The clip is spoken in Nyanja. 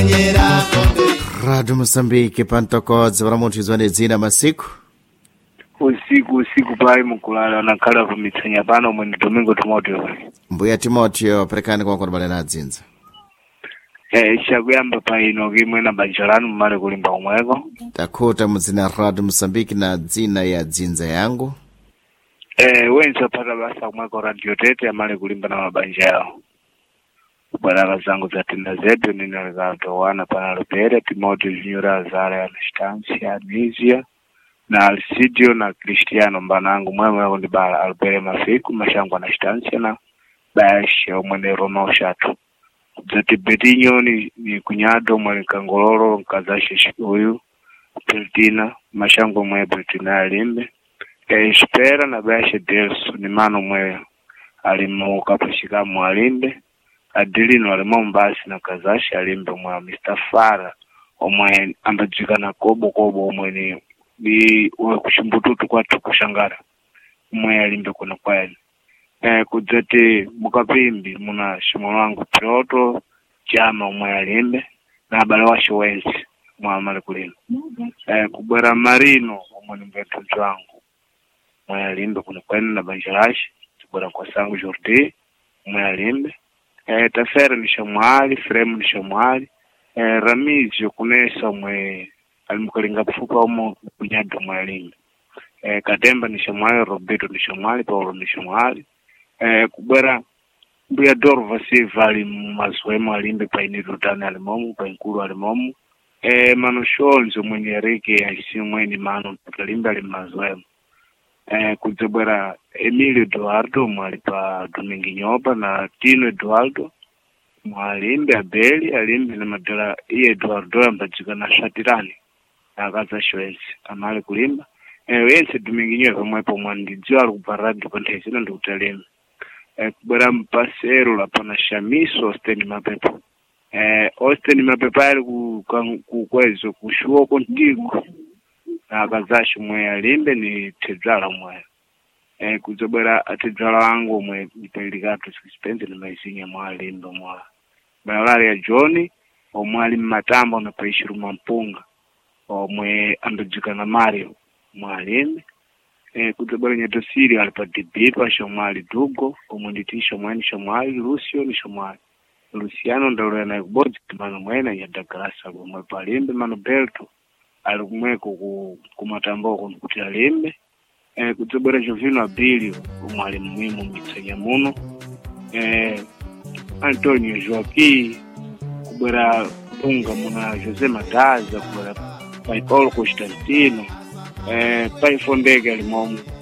Rádio Moçambique, pantokodzi varamuntizwane dzina masiku usiku pai mukulala nakhala kumitsanya pano mwene Domingo Timoteo. mbuya Timoteo perekani kwankona bale na dzinza Chakuyamba paino kimwe na banja lanu mmale kulimba umweko takhuta mudzina Rádio Moçambique na dzina ya dzinza yangu wenza pata basa umweko Radio Tete amale kulimba na mabanja yao baraka zangu za tenda zetu ninazatowana pana Lupere Timoteo Junior Azara Anastasia Nizia na Alcidio na Cristiano mbanangu mwemwe wako ndibala Alupere Mafiku mashangu Anastasia na Bayashi umwene Roma Shatu zati Betinho ni kunyado mwene Kangoloro nkazashe huyu Peltina mashangu mwe Peltina alimbe Espera na Bayashi Delso ni mano mwe alimuka pashika mwalimbe Adelino alimumbasi na kazashi alimbe mwa Mr. Fara omwe ambajikana kobo omwe ni uwe kushimbututu kwa tukushangara umwe alimbe kuna kwani kudzati mukapimbi muna shimo wangu Piroto chama umwe alimbe na abale washo wensi mwa amale kulino kubwera Marino umwe ni mbetu wangu umwe alimbe kuna kwani na banjarashi kubwera kwa sangu Jordi umwe alimbe Tafera ni shamwali, Fremu ni shamwali, Ramizio kunesa mwe alimukalinga kufupa umo kunyado mwe alimbe. Katemba ni shamwali, Roberto ni shamwali, Paulo ni shamwali. Kubera mbuya Dorva Silva alimazwemo alimbe paini Rutani alimomu, painkuru alimomu. Mano Shonzo mwenye Erike aisi mweni mano alimbe alimazwemo. Kudzebwera Emilio Eduardo mwali pa Domingi Nyoba na Tino Eduardo mwalimbe Abeli alimbe na madala iye Eduardo ambajika na Shatirani na akaza shwensi amali kulimba wense Domingi Nyoba mwepo mwandidziwa alikuparadi kwa ntezina ndi utalimba kubwera mpasero lapana Shamiso Osteni Mapepo Osteni Mapepo ali kukwezo kushuo kontigo na akazashi mwe alimbe ni tedzala mwe kuzobera atedzala wangu mwe nipelikato sikispende na maisinya mwa alimbe mwa balari ya Johnny omwali matambo na paishiru mampunga omwe andojika na Mario mwa alimbe kuzobera nyatosiri alipa dibipa shomwali Dugo omwe nditisho mweni shomwali Lucio ni shomwali Luciano ndalo na kubodzi mano mwena nyadagrasa mwe palimbe mano Belto alikumweko kumatamboko kuti alimbe kudzobera Jovino Abilio umwalimu mwimu mitsanya muno Antonio Joaquim kubwera Punga muna Jose Mataza kubwera Pai Paulo Constantino Pai Fondega alimomu